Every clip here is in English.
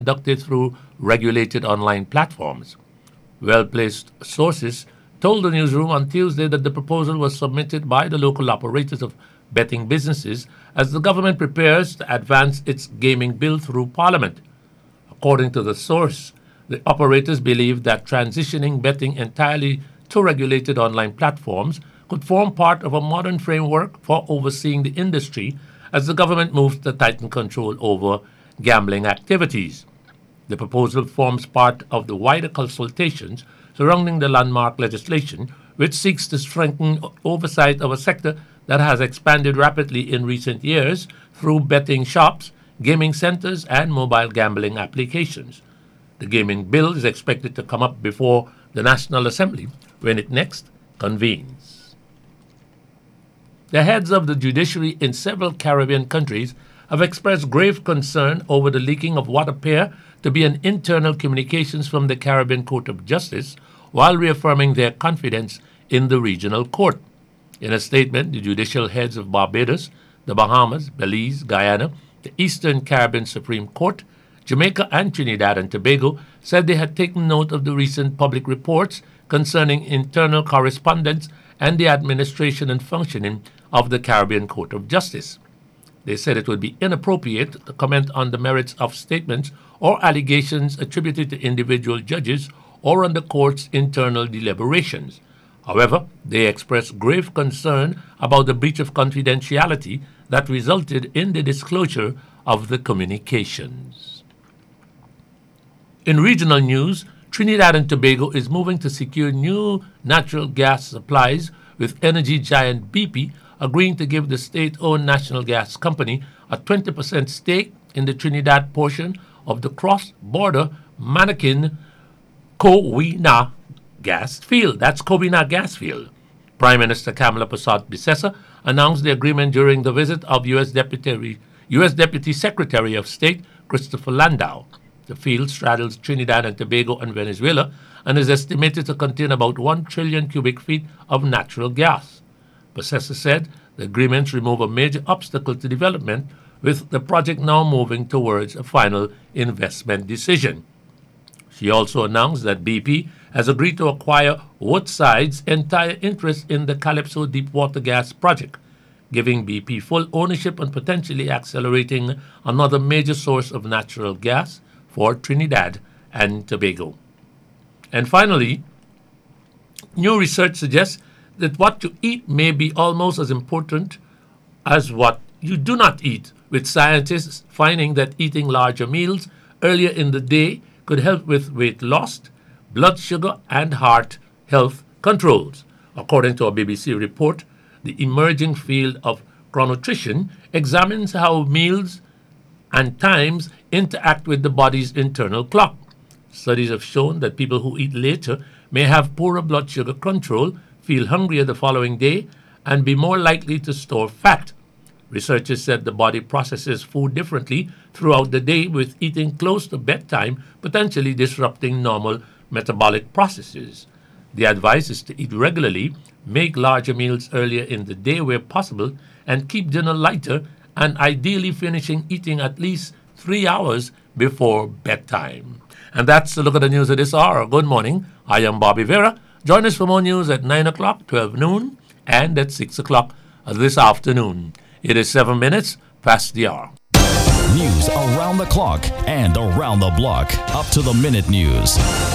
conducted through regulated online platforms. Well-placed sources told the newsroom on Tuesday that the proposal was submitted by the local operators of betting businesses as the government prepares to advance its gaming bill through Parliament. According to the source, the operators believe that transitioning betting entirely to regulated online platforms could form part of a modern framework for overseeing the industry as the government moves to tighten control over gambling activities. The proposal forms part of the wider consultations surrounding the landmark legislation, which seeks to strengthen oversight of a sector that has expanded rapidly in recent years through betting shops, gaming centers, and mobile gambling applications. The gaming bill is expected to come up before the National Assembly when it next convenes. The heads of the judiciary in several Caribbean countries have expressed grave concern over the leaking of what appear to be an internal communications from the Caribbean Court of Justice while reaffirming their confidence in the regional court. In a statement, the judicial heads of Barbados, the Bahamas, Belize, Guyana, the Eastern Caribbean Supreme Court, Jamaica, and Trinidad and Tobago said they had taken note of the recent public reports concerning internal correspondence and the administration and functioning of the Caribbean Court of Justice. They said it would be inappropriate to comment on the merits of statements or allegations attributed to individual judges or on the court's internal deliberations. However, they expressed grave concern about the breach of confidentiality that resulted in the disclosure of the communications. In regional news, Trinidad and Tobago is moving to secure new natural gas supplies, with energy giant BP agreeing to give the state-owned national gas company a 20% stake in the Trinidad portion of the cross-border Manakin Kowina gas field. That's Kowina gas field. Prime Minister Kamala Persad-Bissessar announced the agreement during the visit of U.S. Deputy Secretary of State Christopher Landau. The field straddles Trinidad and Tobago and Venezuela and is estimated to contain about 1 trillion cubic feet of natural gas. Bissessar said the agreements remove a major obstacle to development, with the project now moving towards a final investment decision. She also announced that BP has agreed to acquire Woodside's entire interest in the Calypso Deepwater Gas Project, giving BP full ownership and potentially accelerating another major source of natural gas for Trinidad and Tobago. And finally, new research suggests that what you eat may be almost as important as what you do not eat, with scientists finding that eating larger meals earlier in the day could help with weight loss, blood sugar, and heart health controls. According to a BBC report, the emerging field of chrononutrition examines how meals and times interact with the body's internal clock. Studies have shown that people who eat later may have poorer blood sugar control, feel hungrier the following day, and be more likely to store fat. Researchers said the body processes food differently throughout the day, with eating close to bedtime potentially disrupting normal metabolic processes. The advice is to eat regularly, make larger meals earlier in the day where possible, and keep dinner lighter, and ideally finishing eating at least 3 hours before bedtime. And that's a look at the news at this hour. Good morning. I am Bobby Vera. Join us for more news at 9 o'clock, 12 noon, and at 6 o'clock this afternoon. It is 7 minutes past the hour. News around the clock and around the block. Up to the minute news.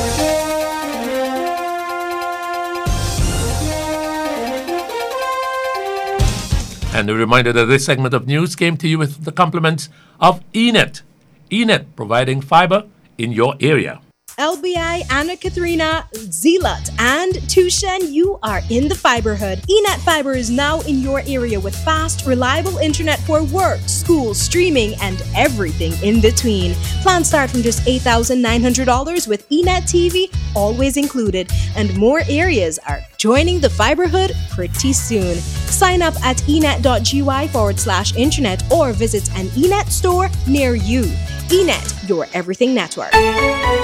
And a reminder that this segment of news came to you with the compliments of eNet. eNet, providing fiber in your area. LBI, Anna Katharina, Zealot, and Tushen, you are in the fiberhood. eNet Fiber is now in your area with fast, reliable internet for work, school, streaming, and everything in between. Plans start from just $8,900 with eNet TV always included, and more areas are joining the fiberhood pretty soon. Sign up at enet.gy/internet or visit an eNet store near you. eNet, your everything network.